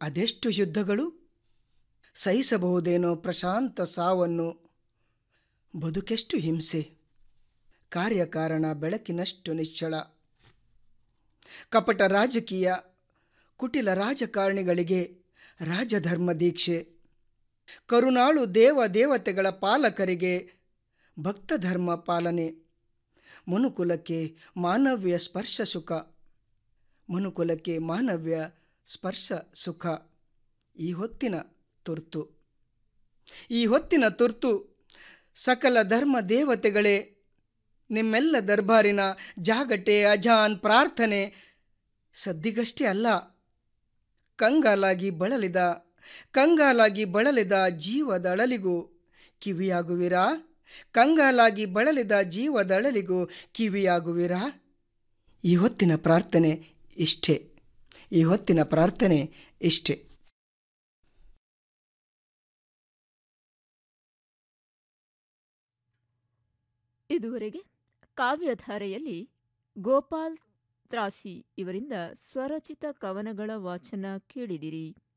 ಅದೆಷ್ಟು ಯುದ್ಧಗಳು, ಸಹಿಸಬಹುದೇನೋ ಪ್ರಶಾಂತ ಸಾವನ್ನು, ಬದುಕೆಷ್ಟು ಹಿಂಸೆ, ಕಾರ್ಯಕಾರಣ ಬೆಳಕಿನಷ್ಟು ನಿಶ್ಚಳ. ಕಪಟ ರಾಜಕೀಯ, ಕುಟಿಲ ರಾಜಕಾರಣಿಗಳಿಗೆ ರಾಜಧರ್ಮ ದೀಕ್ಷೆ, ಕರುಣಾಳು ದೇವತೆಗಳ ಪಾಲಕರಿಗೆ ಭಕ್ತಧರ್ಮ ಪಾಲನೆ. ಮನುಕುಲಕ್ಕೆ ಮಾನವ್ಯ ಸ್ಪರ್ಶ ಸುಖ, ಮನುಕುಲಕ್ಕೆ ಮಾನವ್ಯ ಸ್ಪರ್ಶ ಸುಖ. ಈ ಹೊತ್ತಿನ ತುರ್ತು, ಈ ಹೊತ್ತಿನ ತುರ್ತು. ಸಕಲ ಧರ್ಮ ದೇವತೆಗಳೇ, ನಿಮ್ಮೆಲ್ಲ ದರ್ಬಾರಿನ ಜಾಗಟೆ ಅಜಾನ್ ಪ್ರಾರ್ಥನೆ ಸದ್ದಿಗಷ್ಟೇ ಅಲ್ಲ. ಕಂಗಾಲಾಗಿ ಬಳಲಿದ ಜೀವದಳಲಿಗೂ ಕಿವಿಯಾಗುವಿರಾ? ಕಂಗಾಲಾಗಿ ಬಳಲಿದ ಜೀವದಳಲಿಗೂ ಕಿವಿಯಾಗುವಿರಾ? ಈ ಹೊತ್ತಿನ ಪ್ರಾರ್ಥನೆ ಇಷ್ಟೇ, ಈ ಹೊತ್ತಿನ ಪ್ರಾರ್ಥನೆ ಇಷ್ಟೇ. ಇದುವರೆಗೆ ಕಾವ್ಯಧಾರೆಯಲ್ಲಿ ಗೋಪಾಲ್ ತ್ರಾಸಿ ಇವರಿಂದ ಸ್ವರಚಿತ ಕವನಗಳ ವಾಚನ ಕೇಳಿದಿರಿ.